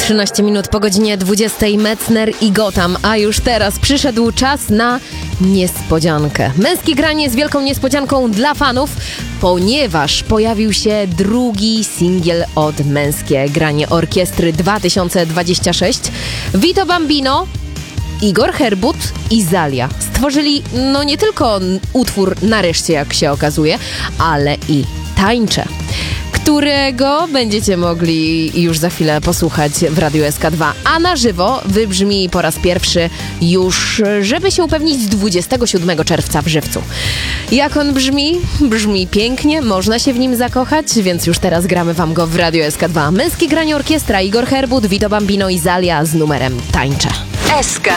13 minut po godzinie 20 Metzner i Gotham, a już teraz przyszedł czas na niespodziankę. Męskie granie z wielką niespodzianką dla fanów, ponieważ pojawił się drugi singiel od Męskie Granie Orkiestry 2026. Vito Bambino, Igor Herbut i Zalia stworzyli nie tylko utwór Nareszcie, jak się okazuje, ale i Tańczę, którego będziecie mogli już za chwilę posłuchać w Radiu SK2, a na żywo wybrzmi po raz pierwszy już, żeby się upewnić, 27 czerwca w Żywcu. Jak on brzmi? Brzmi pięknie, można się w nim zakochać, więc już teraz gramy wam go w Radiu SK2. Męskie Granie Orkiestra, Igor Herbut, Vito Bambino i Zalia z numerem Tańczę. SK